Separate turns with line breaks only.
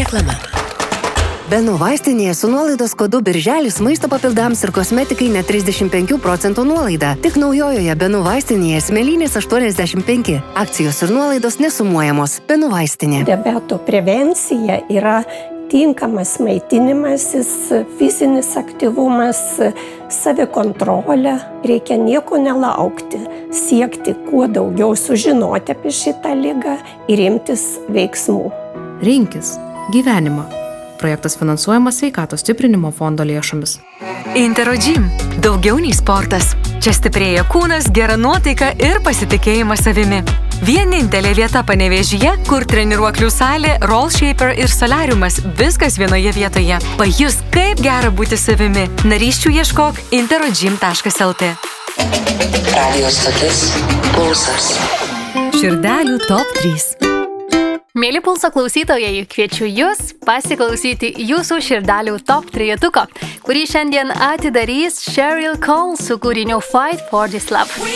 Reklama. Benu vaistinėje su nuolaidos kodu Birželis maisto papildams ir kosmetikai net 35% nuolaida. Tik naujojoje Benu vaistinėje Smėlynės 85. Akcijos ir nuolaidos nesumuojamos. Benu vaistinė.
Diabeto prevencija yra tinkamas maitinimasis, fizinis aktyvumas, savikontrolė. Reikia nieko nelaukti, siekti kuo daugiau sužinoti apie šitą ligą ir imtis veiksmų.
Rinkis gyvenimą. Projektas finansuojamas Sveikatos stiprinimo fondo lėšomis.
Interogym – daugiau nei sportas. Čia stiprėja kūnas, gera nuotaika ir pasitikėjimas savimi. Vienintelė vieta Panevėžyje, kur treniruoklių salė, roll shaper ir solariumas – viskas vienoje vietoje. Pajus, kaip gera būti savimi. Narysčių ieškok interogym.lt.
Radio stotis Pulsas.
Širdelių top 3.
Mėly Pulso klausytojai, kviečiu Jūs pasiklausyti Jūsų širdelių top 3-tuko, kurį šiandien atidarys Cheryl Cole su kūriniu Fight for this Love.